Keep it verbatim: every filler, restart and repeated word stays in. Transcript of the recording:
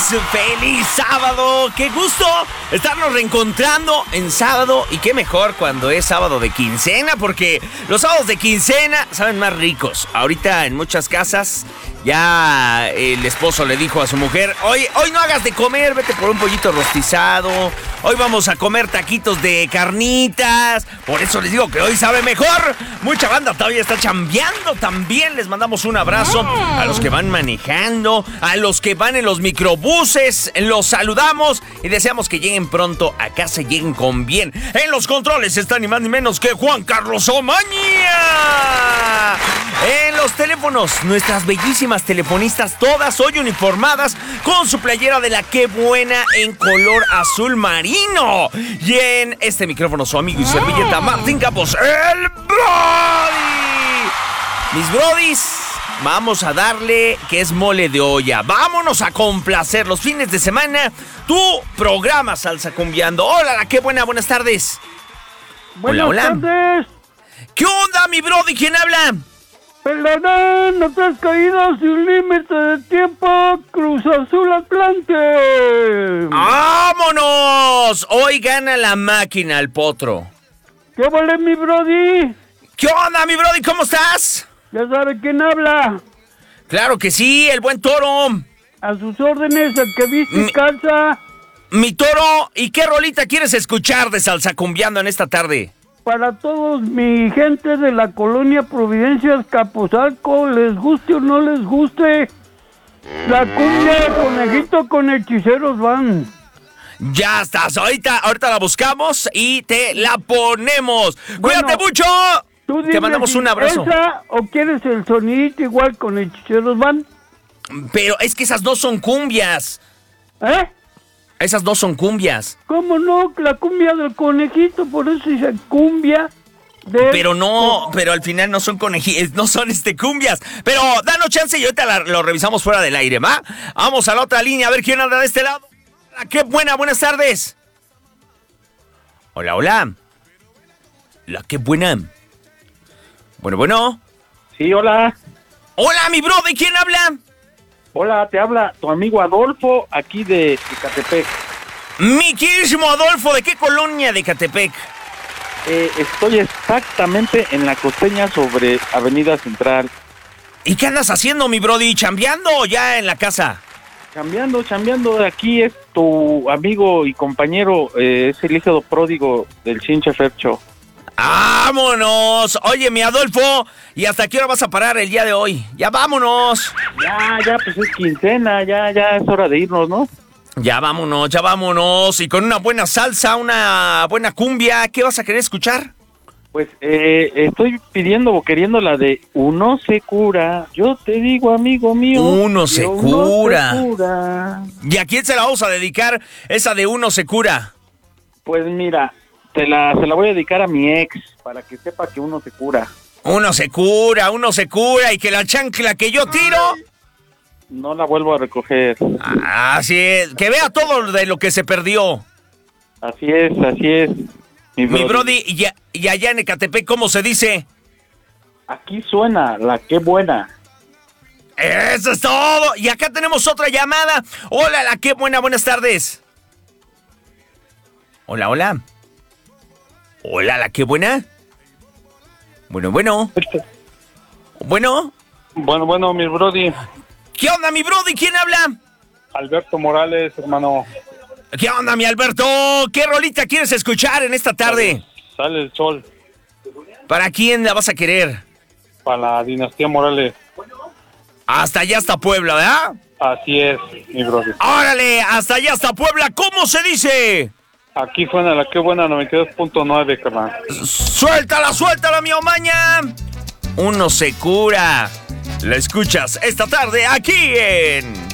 ¡Feliz sábado! ¡Qué gusto estarnos reencontrando en sábado! Y qué mejor cuando es sábado de quincena, porque los sábados de quincena saben más ricos. Ahorita en muchas casas ya el esposo le dijo a su mujer: Hoy, hoy no hagas de comer, vete por un pollito rostizado. Hoy vamos a comer taquitos de carnitas. Por eso les digo que hoy sabe mejor. Mucha banda todavía está chambeando. También les mandamos un abrazo a los que van manejando, a los que van en los microbuses. Los saludamos y deseamos que lleguen pronto a casa y lleguen con bien. En los controles está ni más ni menos que Juan Carlos Omaña. En los teléfonos, nuestras bellísimas telefonistas, todas hoy uniformadas con su playera de la Qué Buena en color azul marino. Y en este micrófono, su amigo y servilleta Martín Campos, el Brody. Mis brodis, vamos a darle que es mole de olla. Vámonos a complacer los fines de semana. Tu programa Salsa Cumbiando. Hola, la Qué Buena, buenas tardes. Buenas hola, hola. tardes. ¿Qué onda, mi Brody? ¿Quién habla? Perdón, no te has caído sin límite de tiempo. Cruz Azul Atlante. ¡Vámonos! Hoy gana la máquina, el potro. ¿Qué vale, mi Brody? ¿Qué onda, mi Brody? ¿Cómo estás? Ya sabe quién habla. Claro que sí, el buen Toro. A sus órdenes, el que viste Mi- calza. Mi Toro, ¿y qué rolita quieres escuchar de Salsa Cumbiando en esta tarde? Para todos mi gente de la colonia Providencia Azcapotzalco, les guste o no les guste, la cumbia de conejito con hechiceros van. Ya estás, ahorita, ahorita la buscamos y te la ponemos. Bueno, ¡Cuídate mucho! Tú Te dime mandamos si un abrazo. ¿Esa o quieres el sonidito igual con hechiceros van? Pero es que esas dos son cumbias. ¿Eh? Esas dos son cumbias. ¿Cómo no? La cumbia del conejito, por eso dice cumbia de... Pero no, pero al final no son coneji, no son este cumbias. Pero danos chance y ahorita la- lo revisamos fuera del aire, ¿va? Vamos a la otra línea a ver quién anda de este lado. Hola, ¡qué buena! Buenas tardes. Hola, hola. La Qué Buena. Bueno, bueno. Sí, hola. Hola, mi brother, ¿quién habla? Hola, te habla tu amigo Adolfo, aquí de Ecatepec. Mi queridísimo Adolfo, ¿de qué colonia de Ecatepec? Eh, estoy exactamente en la costeña sobre Avenida Central. ¿Y qué andas haciendo, mi brody? ¿Chambeando o ya en la casa? Cambiando, cambiando, aquí es tu amigo y compañero, eh, es el hijo pródigo del Chinche Fercho. ¡Vámonos! Oye, mi Adolfo, ¿y hasta qué hora vas a parar el día de hoy? ¡Ya vámonos! Ya, ya, pues es quincena, ya, ya es hora de irnos, ¿no? Ya vámonos, ya vámonos. Y con una buena salsa, una buena cumbia, ¿qué vas a querer escuchar? Pues eh, estoy pidiendo o queriendo la de Uno se cura. Yo te digo, amigo mío. Uno se que cura. Uno se cura. ¿Y a quién se la vamos a dedicar esa de Uno se cura? Pues mira, te la, se la voy a dedicar a mi ex, para que sepa que uno se cura. Uno se cura, uno se cura y que la chancla que yo tiro... No la vuelvo a recoger. Así es, que vea todo de lo que se perdió. Así es, así es. Mi Mi brody. brody, y, a- y allá en Ecatepec, ¿cómo se dice? Aquí suena la Qué Buena. Eso es todo. Y acá tenemos otra llamada. Hola, la Qué Buena, buenas tardes. Hola, hola. Hola, la Qué Buena. Bueno, bueno. Bueno. Bueno, bueno, mi brody, ¿Qué onda, mi brody? ¿Quién habla? Alberto Morales, hermano. ¿Qué onda, mi Alberto? ¿Qué rolita quieres escuchar en esta tarde? Sale el sol ¿Para quién la vas a querer? para la dinastía Morales. Hasta allá, hasta Puebla, ¿verdad? Así es, mi brody. ¡Órale! Hasta allá, hasta Puebla. ¿Cómo se dice? Aquí suena la Qué Buena noventa y dos punto nueve, carnal. ¡Suéltala, suéltala, mi Omaña! Uno se cura. La escuchas esta tarde aquí en